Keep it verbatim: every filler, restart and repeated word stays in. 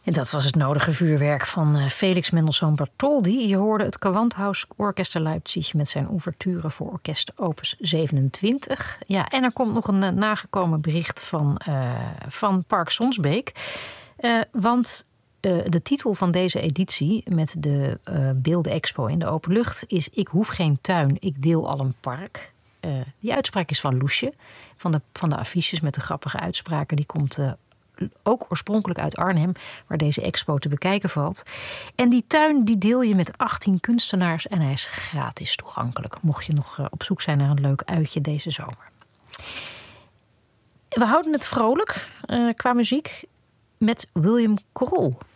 En dat was het nodige vuurwerk van uh, Felix Mendelssohn Bartholdy. Je hoorde het Gewandhaus Orchester Leipzig met zijn ouverture voor orkest opus zevenentwintig. Ja, en er komt nog een uh, nagekomen bericht van, uh, van Park Sonsbeek. Uh, want uh, de titel van deze editie met de uh, beeldenexpo in de open lucht is Ik hoef geen tuin, ik deel al een park. Uh, die uitspraak is van Loesje, van de, van de affiches met de grappige uitspraken. Die komt uh, ook oorspronkelijk uit Arnhem, waar deze expo te bekijken valt. En die tuin die deel je met achttien kunstenaars en hij is gratis toegankelijk. Mocht je nog uh, op zoek zijn naar een leuk uitje deze zomer. We houden het vrolijk uh, qua muziek met William Kroll.